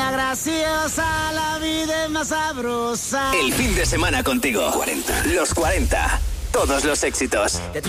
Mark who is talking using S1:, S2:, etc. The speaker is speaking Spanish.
S1: sea graciosa, la vida es más sabrosa.
S2: El fin de semana contigo. 40. Los 40. Todos los éxitos.